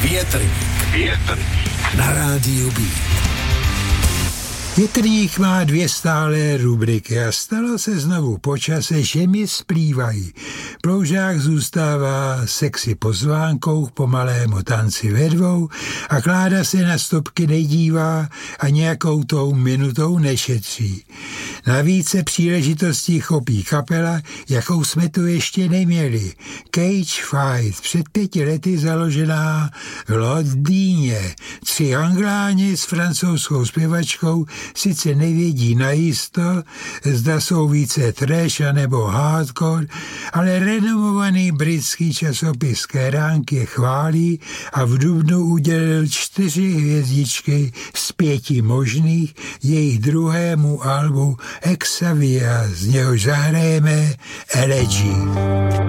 Větrník na rádiu Beat. Větrník má 2 stálé rubriky a stalo se znovu po čase, že mi zpívají. Ploužák zůstává sexy pozvánkou k pomalému tanci ve dvou a Kláda se na stopky nedívá a nějakou tou minutou nešetří. Na více příležitostí chopí kapela, jakou jsme tu ještě neměli. Cage Fight, před 5 lety založená v Londýně. 3 Angláni s francouzskou zpěvačkou sice nevědí najisto, zda jsou více trash nebo hardcore, ale renomovaný britský časopis Kerrang je chválí a v dubnu udělil 4 hvězdičky z 5 možných jejich druhému albu Exavia, z něhož zahrajeme Elegy.